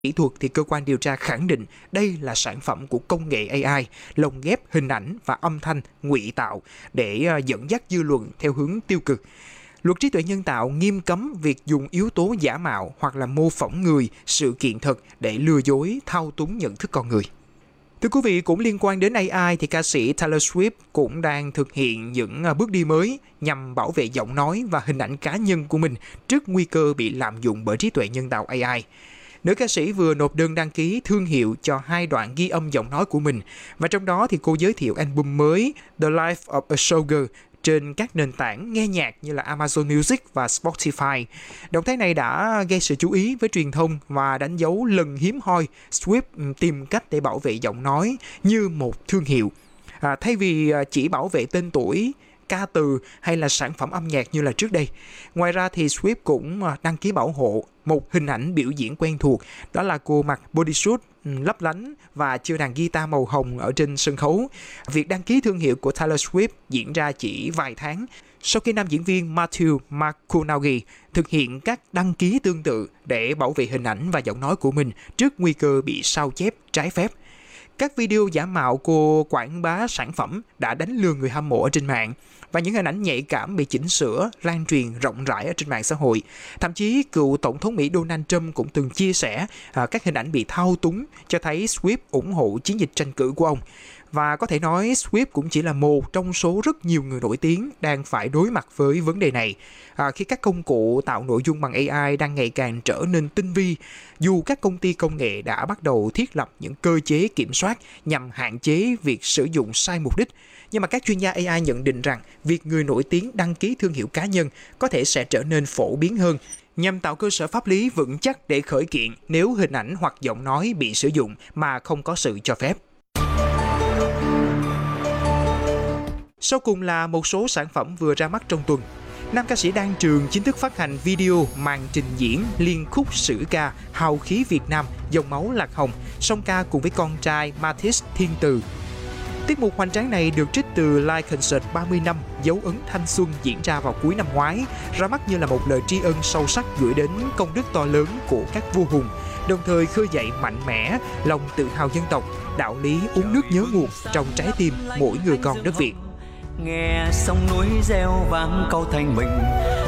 kỹ thuật thì cơ quan điều tra khẳng định đây là sản phẩm của công nghệ AI, lồng ghép hình ảnh và âm thanh ngụy tạo để dẫn dắt dư luận theo hướng tiêu cực. Luật trí tuệ nhân tạo nghiêm cấm việc dùng yếu tố giả mạo hoặc là mô phỏng người, sự kiện thật để lừa dối, thao túng nhận thức con người. Thưa quý vị, cũng liên quan đến AI thì ca sĩ Taylor Swift cũng đang thực hiện những bước đi mới nhằm bảo vệ giọng nói và hình ảnh cá nhân của mình trước nguy cơ bị lạm dụng bởi trí tuệ nhân tạo AI. Nữ ca sĩ vừa nộp đơn đăng ký thương hiệu cho 2 đoạn ghi âm giọng nói của mình, và trong đó thì cô giới thiệu album mới The Life of a Showgirl trên các nền tảng nghe nhạc như là Amazon Music và Spotify. Động thái này đã gây sự chú ý với truyền thông và đánh dấu lần hiếm hoi Swift tìm cách để bảo vệ giọng nói như một thương hiệu. Thay vì chỉ bảo vệ tên tuổi, ca từ hay là sản phẩm âm nhạc như là trước đây. Ngoài ra thì Swift cũng đăng ký bảo hộ một hình ảnh biểu diễn quen thuộc, đó là cô mặc bodysuit lấp lánh và chơi đàn guitar màu hồng ở trên sân khấu. Việc đăng ký thương hiệu của Taylor Swift diễn ra chỉ vài tháng sau khi nam diễn viên Matthew McConaughey thực hiện các đăng ký tương tự để bảo vệ hình ảnh và giọng nói của mình trước nguy cơ bị sao chép trái phép. Các video giả mạo cô quảng bá sản phẩm đã đánh lừa người hâm mộ ở trên mạng, và những hình ảnh nhạy cảm bị chỉnh sửa lan truyền rộng rãi ở trên mạng xã hội. Thậm chí cựu Tổng thống Mỹ Donald Trump cũng từng chia sẻ các hình ảnh bị thao túng, cho thấy Swift ủng hộ chiến dịch tranh cử của ông. Và có thể nói Swift cũng chỉ là một trong số rất nhiều người nổi tiếng đang phải đối mặt với vấn đề này. Khi các công cụ tạo nội dung bằng AI đang ngày càng trở nên tinh vi, dù các công ty công nghệ đã bắt đầu thiết lập những cơ chế kiểm soát nhằm hạn chế việc sử dụng sai mục đích, nhưng mà các chuyên gia AI nhận định rằng việc người nổi tiếng đăng ký thương hiệu cá nhân có thể sẽ trở nên phổ biến hơn, nhằm tạo cơ sở pháp lý vững chắc để khởi kiện nếu hình ảnh hoặc giọng nói bị sử dụng mà không có sự cho phép. Sau cùng là một số sản phẩm vừa ra mắt trong tuần. Nam ca sĩ Đan Trường chính thức phát hành video màn trình diễn liên khúc sử ca Hào khí Việt Nam, dòng máu lạc hồng, song ca cùng với con trai Mathis Thiên Từ. Tiết mục hoành tráng này được trích từ live concert 30 năm dấu ấn thanh xuân diễn ra vào cuối năm ngoái, ra mắt như là một lời tri ân sâu sắc gửi đến công đức to lớn của các vua hùng, đồng thời khơi dậy mạnh mẽ lòng tự hào dân tộc, đạo lý uống nước nhớ nguồn trong trái tim mỗi người con đất Việt. Nghe sông núi reo vang câu thanh mình,